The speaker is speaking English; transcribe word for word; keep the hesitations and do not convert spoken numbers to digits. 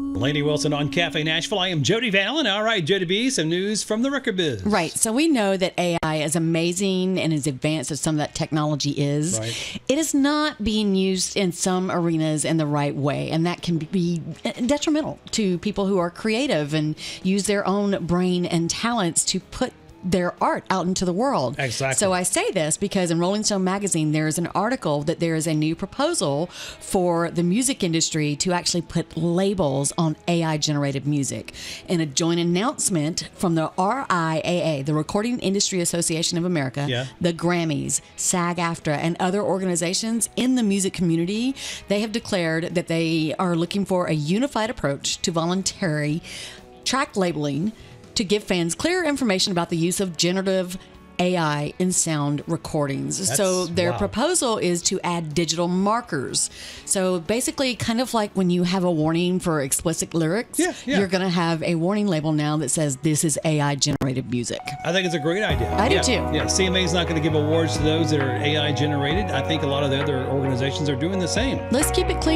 Lady Wilson on Cafe Nashville. I am Jody Valen. All right, Jody B, some news from the record biz. Right. So we know that A I, as amazing and as advanced as some of that technology is, Right. it is not being used in some arenas in the right way. And that can be detrimental to people who are creative and use their own brain and talents to put their art out into the world. Exactly. So I say this because in Rolling Stone magazine, there's an article that there is a new proposal for the music industry to actually put labels on A I generated music. In a joint announcement from the R I A A, the Recording Industry Association of America, Yeah. the Grammys, SAG-AFTRA, and other organizations in the music community, they have declared that they are looking for a unified approach to voluntary track labeling to give fans clear information about the use of generative A I in sound recordings. That's- so their wow. proposal is to add digital markers. So basically, kind of like when you have a warning for explicit lyrics, Yeah, yeah. you're going to have a warning label now that says this is A I generated music. I think it's a great idea. I do yeah. too. Yeah, C M A is not going to give awards to those that are A I generated. I think a lot of the other organizations are doing the same. Let's keep it clean.